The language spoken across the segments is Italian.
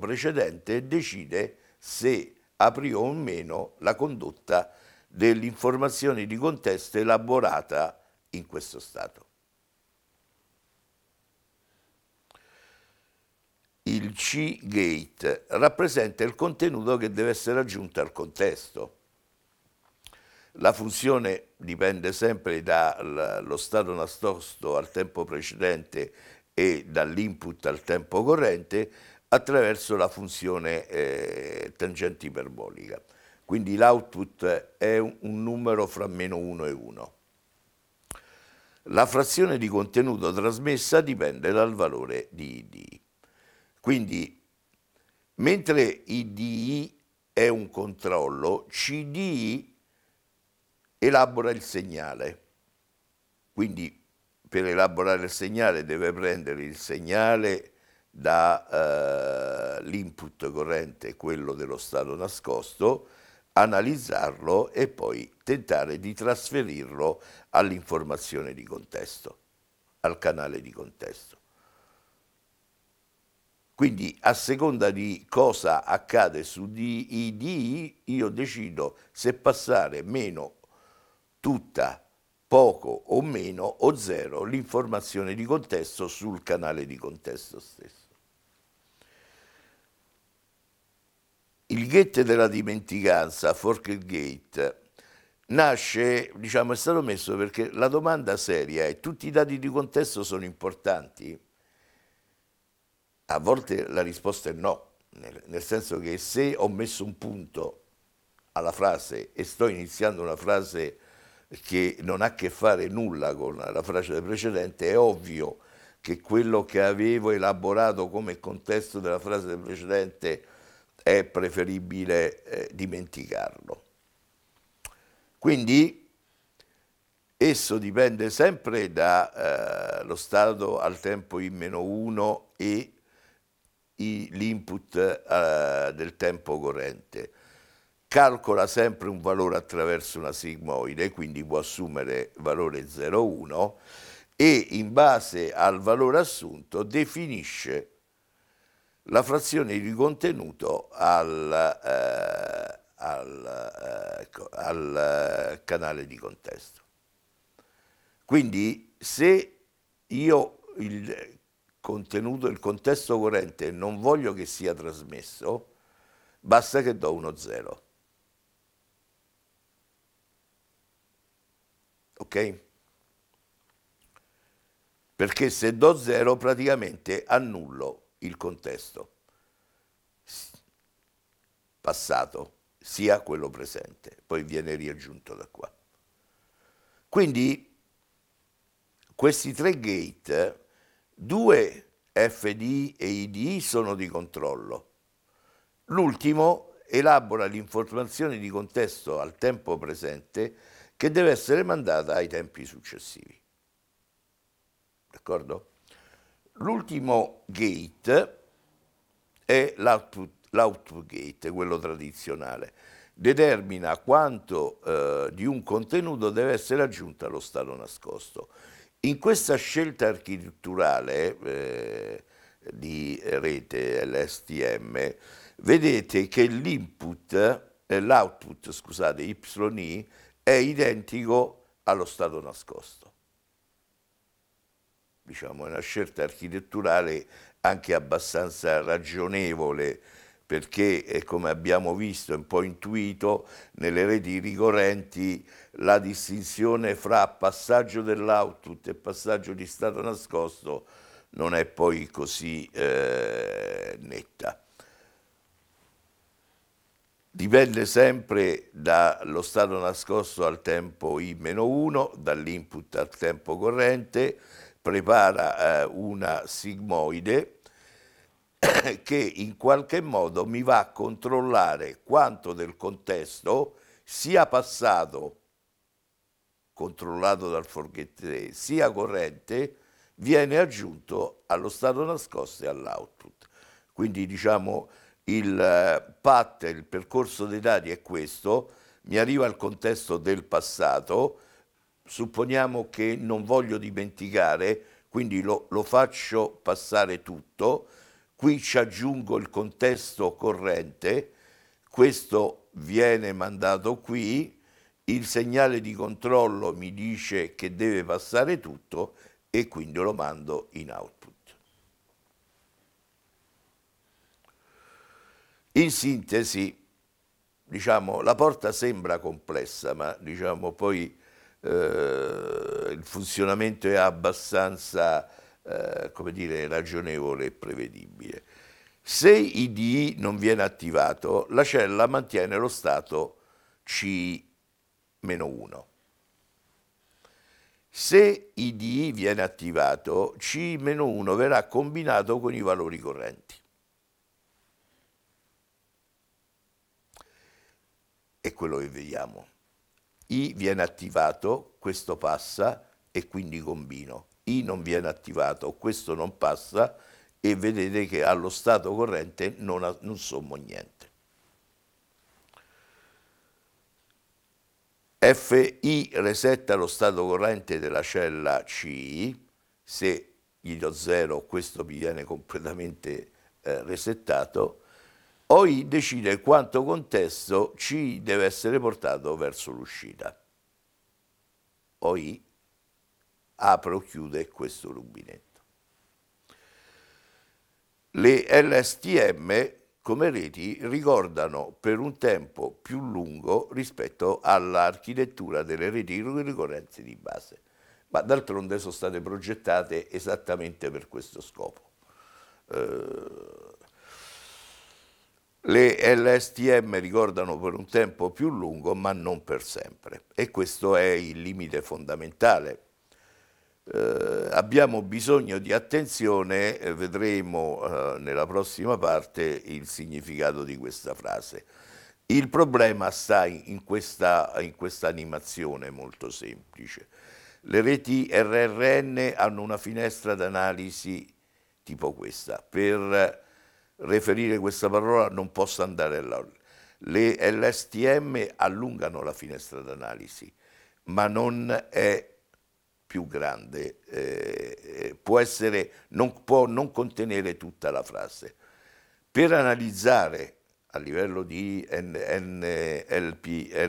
precedente e decide se aprire o meno la condotta dell'informazione di contesto elaborata in questo stato. Il C-gate rappresenta il contenuto che deve essere aggiunto al contesto. La funzione dipende sempre dallo stato nascosto al tempo precedente e dall'input al tempo corrente attraverso la funzione tangente iperbolica. Quindi l'output è un numero fra -1 e 1. La frazione di contenuto trasmessa dipende dal valore di IDI. Quindi, mentre IDI è un controllo, CDI elabora il segnale. Quindi, per elaborare il segnale deve prendere il segnale dall'input corrente, quello dello stato nascosto, analizzarlo e poi tentare di trasferirlo all'informazione di contesto, al canale di contesto. Quindi a seconda di cosa accade su DI, io decido se passare meno, tutta, poco o meno o zero l'informazione di contesto sul canale di contesto stesso. Il gate della dimenticanza, forked gate, nasce, diciamo, è stato messo perché la domanda seria è: tutti i dati di contesto sono importanti? A volte la risposta è no, nel senso che se ho messo un punto alla frase e sto iniziando una frase che non ha a che fare nulla con la frase precedente, è ovvio che quello che avevo elaborato come contesto della frase precedente è preferibile dimenticarlo. Quindi esso dipende sempre dallo stato al tempo I-1 e l'input del tempo corrente. Calcola sempre un valore attraverso una sigmoide, quindi può assumere valore 0,1 e in base al valore assunto definisce la frazione di contenuto al canale di contesto. Quindi se io il contesto corrente non voglio che sia trasmesso, basta che do uno 0. Ok? Perché se do 0 praticamente annullo il contesto passato, sia quello presente, poi viene riaggiunto da qua. Quindi questi tre gate, 2 FD e IDI sono di controllo. L'ultimo elabora l'informazione di contesto al tempo presente che deve essere mandata ai tempi successivi. D'accordo? L'ultimo gate è l'output gate, quello tradizionale. Determina quanto di un contenuto deve essere aggiunto allo stato nascosto. In questa scelta architetturale di rete LSTM, vedete che l'output, scusate, YI, è identico allo stato nascosto. Diciamo, è una scelta architetturale anche abbastanza ragionevole, perché, come abbiamo visto e un po' intuito, nelle reti ricorrenti la distinzione fra passaggio dell'output e passaggio di stato nascosto non è poi così netta. Dipende sempre dallo stato nascosto al tempo I-1, dall'input al tempo corrente, prepara una sigmoide che in qualche modo mi va a controllare quanto del contesto sia passato, controllato dal forget sia corrente, viene aggiunto allo stato nascosto e all'output. Quindi diciamo il path, il percorso dei dati è questo: mi arriva il contesto del passato, supponiamo che non voglio dimenticare, quindi lo faccio passare tutto. qui ci aggiungo il contesto corrente, questo viene mandato qui, il segnale di controllo mi dice che deve passare tutto e quindi lo mando in output. In sintesi, diciamo, la porta sembra complessa, ma diciamo, poi il funzionamento è abbastanza come dire, ragionevole e prevedibile. Se IDE non viene attivato, la cella mantiene lo stato C-1. Se IDE viene attivato, C-1 verrà combinato con i valori correnti. È quello che vediamo. I viene attivato, questo passa e quindi combino. I non viene attivato, questo non passa e vedete che allo stato corrente non sommo niente. FI resetta lo stato corrente della cella C, se gli do 0 questo mi viene completamente resettato, OI decide quanto contesto C deve essere portato verso l'uscita. OI apre o chiude questo rubinetto. Le LSTM come reti ricordano per un tempo più lungo rispetto all'architettura delle reti ricorrenti di base, ma d'altronde sono state progettate esattamente per questo scopo. Le LSTM ricordano per un tempo più lungo, ma non per sempre, e questo è il limite fondamentale. Abbiamo bisogno di attenzione, vedremo nella prossima parte il significato di questa frase. Il problema sta in questa animazione molto semplice. Le reti RRN hanno una finestra d'analisi tipo questa. Per riferire questa parola non posso andare là. Le LSTM allungano la finestra d'analisi, ma non è più grande, può non contenere tutta la frase. Per analizzare a livello di NLP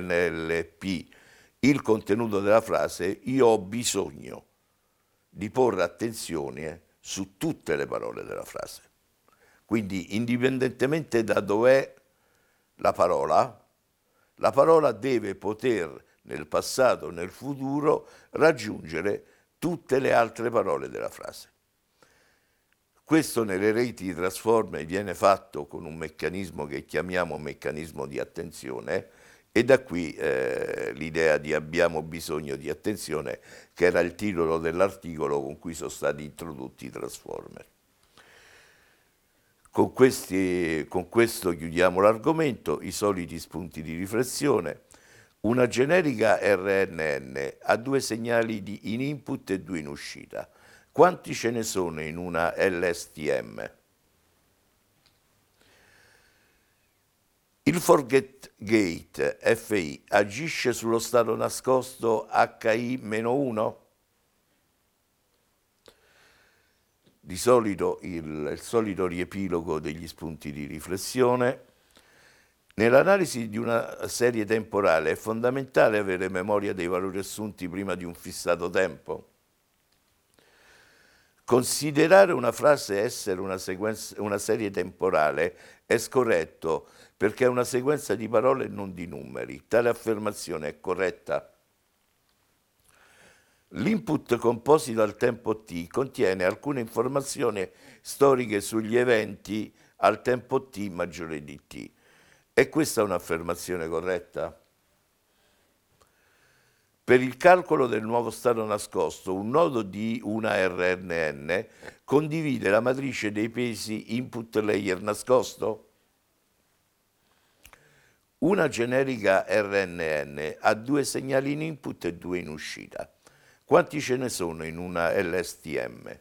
il contenuto della frase, io ho bisogno di porre attenzione su tutte le parole della frase. Quindi, indipendentemente da dov'è la parola deve poter nel passato o nel futuro raggiungere tutte le altre parole della frase. Questo nelle reti di transformer viene fatto con un meccanismo che chiamiamo meccanismo di attenzione, e da qui l'idea di abbiamo bisogno di attenzione, che era il titolo dell'articolo con cui sono stati introdotti i transformer. Con questo chiudiamo l'argomento, i soliti spunti di riflessione. Una generica RNN ha 2 segnali in input e 2 in uscita. Quanti ce ne sono in una LSTM? Il forget gate FI agisce sullo stato nascosto HI-1? Di solito il solito riepilogo degli spunti di riflessione. Nell'analisi di una serie temporale è fondamentale avere memoria dei valori assunti prima di un fissato tempo. Considerare una frase essere una serie temporale è scorretto perché è una sequenza di parole e non di numeri. Tale affermazione è corretta? L'input composito al tempo t contiene alcune informazioni storiche sugli eventi al tempo t maggiore di t. È questa un'affermazione corretta? Per il calcolo del nuovo stato nascosto, un nodo di una RNN condivide la matrice dei pesi input layer nascosto? Una generica RNN ha 2 segnali in input e 2 in uscita. Quanti ce ne sono in una LSTM?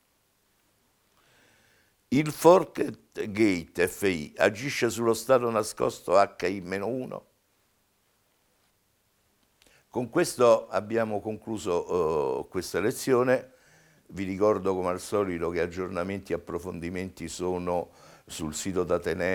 Il forget gate FI agisce sullo stato nascosto HI-1? Con questo abbiamo concluso questa lezione. Vi ricordo come al solito che aggiornamenti e approfondimenti sono sul sito d'Ateneo